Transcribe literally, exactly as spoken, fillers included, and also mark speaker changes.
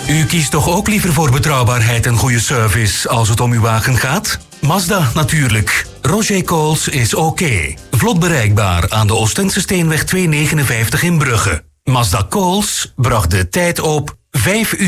Speaker 1: U kiest toch ook liever voor betrouwbaarheid en goede service als het om uw wagen gaat? Mazda natuurlijk. Roger Coles is oké. Vlot bereikbaar aan de Oostense Steenweg tweehonderdnegenenvijftig in Brugge. Mazda Coles bracht de tijd op vijf uur.